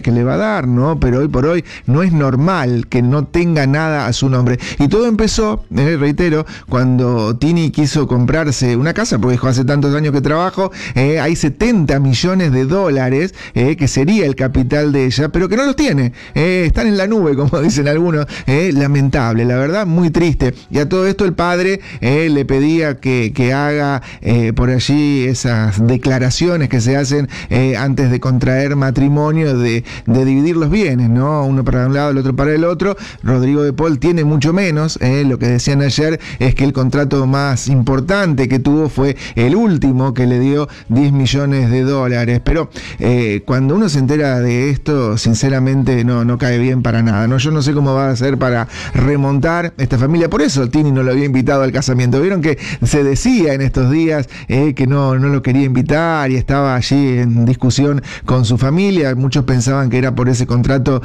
que le va a dar, ¿no? Pero hoy por hoy no es normal que no tenga nada a su nombre. Y todo empezó, reitero, cuando Tini quiso comprarse una casa, porque dijo, hace tantos años que trabajo, hay 70 millones de dólares, que sería el capital de ella, pero que no los tiene. Están en la nube, como dicen algunos. Lamentable, la verdad, muy triste. Y a todo esto el padre le pedía que haga por allí esas declaraciones que se hacen antes de contraer matrimonio, de dividir los bienes, ¿no? Uno para un lado, el otro para el otro. Rodrigo de Paul tiene mucho menos. Lo que decían ayer es que el contrato más importante que tuvo fue el último, que le dio 10 millones de dólares. Pero cuando uno se entera de esto, sinceramente no cae bien para nada, ¿no? Yo no sé cómo va a ser para remontar esta familia. Por eso Tini no lo había invitado al casamiento. Vieron que se decía en estos días que no lo quería invitar y estaba allí en discusión con su familia. Muchos pensaban que era por ese contrato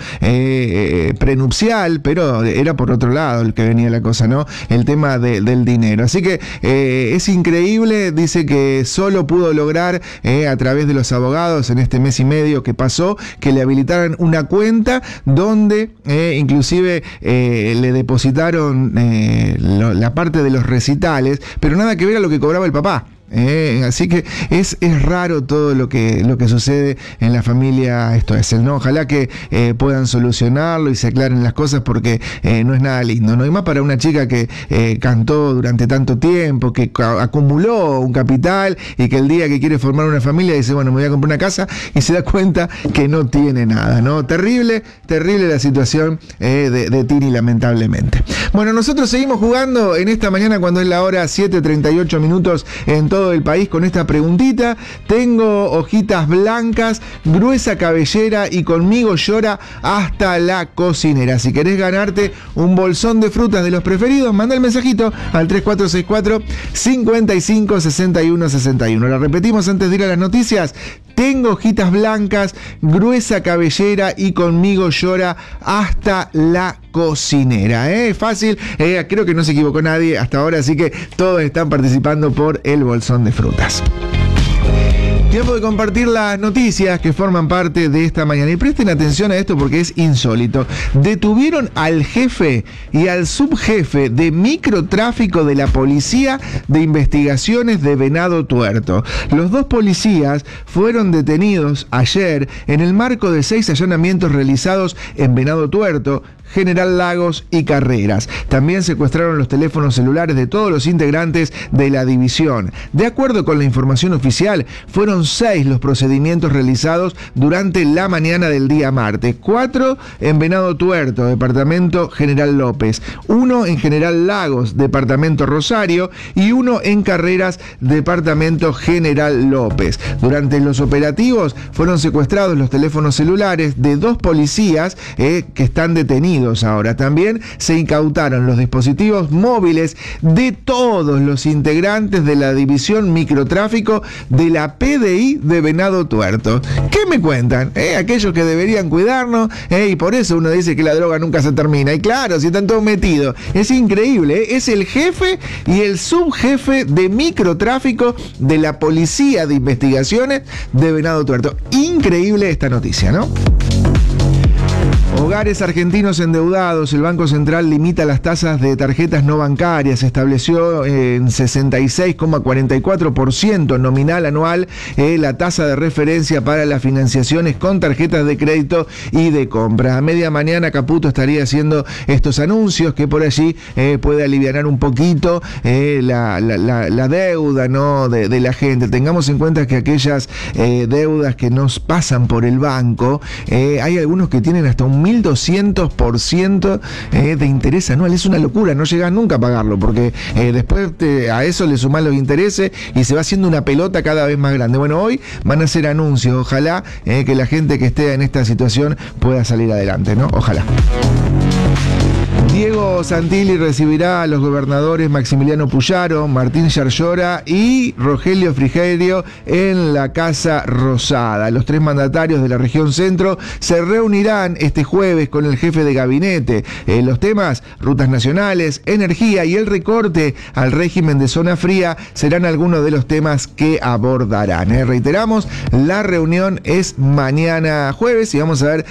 prenupcial, pero era por otro lado el que venía la cosa, ¿no? El tema del dinero. Así que es increíble. Dice que solo pudo lograr a través de los abogados en este mes y medio que pasó, que le habilitaran una cuenta donde inclusive le depositaron la parte de los recitales, pero nada que ver a lo que cobraba el papá. Así que es raro todo lo que sucede en la familia. Esto es ¿no? Ojalá que puedan solucionarlo y se aclaren las cosas, porque no es nada lindo, ¿no? Y más para una chica que cantó durante tanto tiempo, que acumuló un capital y que el día que quiere formar una familia dice, bueno, me voy a comprar una casa, y se da cuenta que no tiene nada, ¿no? Terrible la situación de Tini, lamentablemente. Bueno, nosotros seguimos jugando en esta mañana cuando es la hora 7:38 minutos en todo el país con esta preguntita. Tengo ojitas blancas, gruesa cabellera y conmigo llora hasta la cocinera. Si querés ganarte un bolsón de frutas de los preferidos, manda el mensajito al 3464-556161. La repetimos antes de ir a las noticias. Tengo ojitas blancas, gruesa cabellera y conmigo llora hasta la cocinera. Fácil, creo que no se equivocó nadie hasta ahora, así que todos están participando por el bolsón de frutas. Tiempo de compartir las noticias que forman parte de esta mañana. Y presten atención a esto porque es insólito. Detuvieron al jefe y al subjefe de microtráfico de la Policía de Investigaciones de Venado Tuerto. Los dos policías fueron detenidos ayer en el marco de 6 allanamientos realizados en Venado Tuerto, General Lagos y Carreras. También secuestraron los teléfonos celulares de todos los integrantes de la división. De acuerdo con la información oficial, fueron 6 los procedimientos realizados durante la mañana del día martes. 4 en Venado Tuerto, departamento General López. 1 en General Lagos, departamento Rosario. Y 1 en Carreras, departamento General López. Durante los operativos fueron secuestrados los teléfonos celulares de 2 policías que están detenidos ahora. También se incautaron los dispositivos móviles de todos los integrantes de la división microtráfico de la PDI de Venado Tuerto. ¿Qué me cuentan? Aquellos que deberían cuidarnos, y por eso uno dice que la droga nunca se termina. Y claro, si están todos metidos. Es increíble, es el jefe y el subjefe de microtráfico de la Policía de Investigaciones de Venado Tuerto. Increíble esta noticia, ¿no? Hogares argentinos endeudados. El Banco Central limita las tasas de tarjetas no bancarias. Estableció en 66,44% nominal anual la tasa de referencia para las financiaciones con tarjetas de crédito y de compra. A media mañana Caputo estaría haciendo estos anuncios que por allí puede aliviar un poquito la deuda, ¿no? de la gente. Tengamos en cuenta que aquellas deudas que nos pasan por el banco, hay algunos que tienen hasta un 1.200% de interés anual. Es una locura, no llegas nunca a pagarlo, porque después a eso le sumás los intereses y se va haciendo una pelota cada vez más grande. Bueno, hoy van a hacer anuncios, ojalá que la gente que esté en esta situación pueda salir adelante, ¿no? Ojalá. Diego Santilli recibirá a los gobernadores Maximiliano Puyaro, Martín Yarlora y Rogelio Frigerio en la Casa Rosada. Los 3 mandatarios de la región centro se reunirán este jueves con el jefe de gabinete. Los temas, rutas nacionales, energía y el recorte al régimen de zona fría serán algunos de los temas que abordarán. Reiteramos, la reunión es mañana jueves y vamos a ver